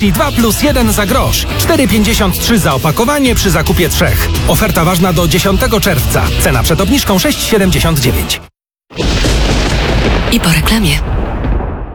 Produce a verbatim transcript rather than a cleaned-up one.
czyli dwa plus jeden za grosz. cztery pięćdziesiąt trzy za opakowanie przy zakupie trzech. Oferta ważna do dziesiątego czerwca. Cena przed obniżką sześć siedemdziesiąt dziewięć. I po reklamie.